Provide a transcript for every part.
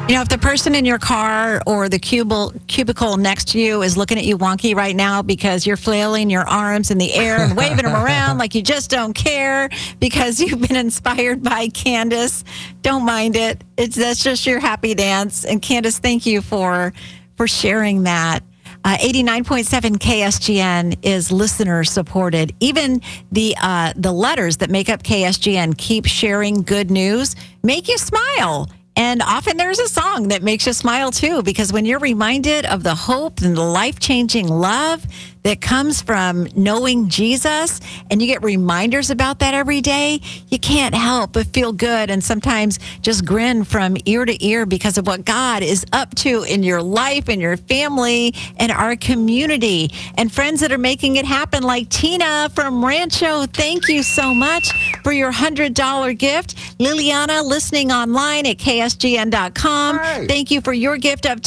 You know, if the person in your car or the cubicle next to you is looking at you wonky right now because you're flailing your arms in the air and waving them around like you just don't care because you've been inspired by Candace, don't mind it. That's just your happy dance. And Candace, thank you for sharing that. 89.7 KSGN is listener supported. Even the letters that make up KSGN keep sharing good news, make you smile. And often there's a song that makes you smile too, because when you're reminded of the hope and the life-changing love that comes from knowing Jesus, and you get reminders about that every day, you can't help but feel good and sometimes just grin from ear to ear because of what God is up to in your life and your family and our community. And friends that are making it happen, like Tina from Rancho, thank you so much for your $100 gift. Liliana, listening online at ksgn.com, right. Thank you for your gift of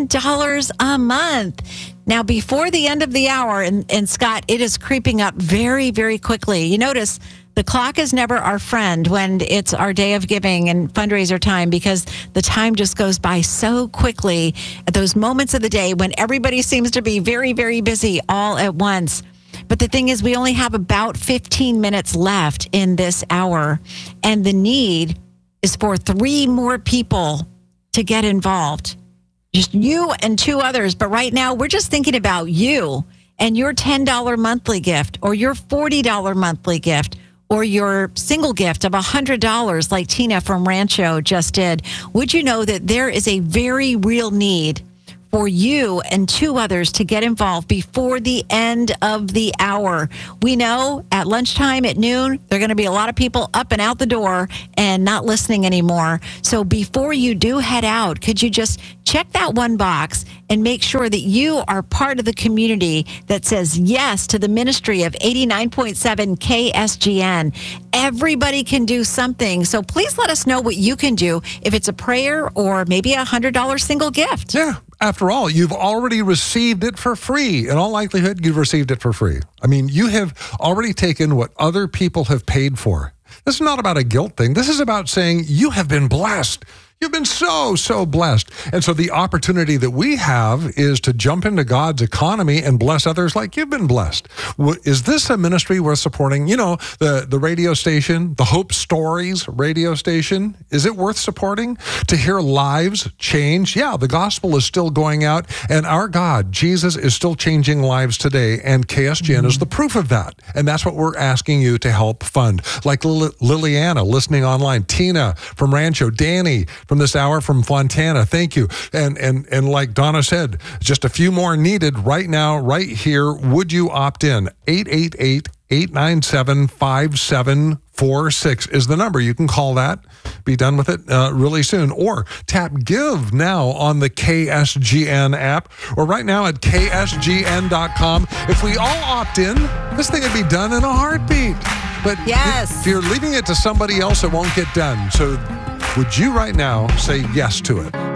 $10 a month. Now, before the end of the hour, and Scott, it is creeping up very, very quickly. You notice the clock is never our friend when it's our day of giving and fundraiser time, because the time just goes by so quickly at those moments of the day when everybody seems to be very, very busy all at once. But the thing is, we only have about 15 minutes left in this hour, and the need is for 3 more people to get involved. Just you and 2 others. But right now, we're just thinking about you and your $10 monthly gift or your $40 monthly gift or your single gift of $100 like Tina from Rancho just did. Would you know that there is a very real need for you and 2 others to get involved before the end of the hour? We know at lunchtime, at noon, there are going to be a lot of people up and out the door and not listening anymore. So before you do head out, could you just check that one box and make sure that you are part of the community that says yes to the ministry of 89.7 KSGN. Everybody can do something. So please let us know what you can do, if it's a prayer or maybe a $100 single gift. Yeah. After all, you've already received it for free. In all likelihood, you've received it for free. I mean, you have already taken what other people have paid for. This is not about a guilt thing. This is about saying you have been blessed. You've been so blessed. And so the opportunity that we have is to jump into God's economy and bless others like you've been blessed. Is this a ministry worth supporting? You know, the radio station, the Hope Stories radio station, is it worth supporting? To hear lives change? Yeah, the gospel is still going out, and our God, Jesus, is still changing lives today, and KSGN is the proof of that. And that's what we're asking you to help fund. Like Liliana, listening online, Tina from Rancho, Danny from this hour from Fontana, thank you. And like Donna said, just a few more needed right now, right here. Would you opt in? 888-897-5746 is the number. You can call that, be done with it really soon. Or tap Give now on the KSGN app, or right now at ksgn.com. If we all opt in, this thing would be done in a heartbeat. But yes, if you're leaving it to somebody else, it won't get done. So would you right now say yes to it?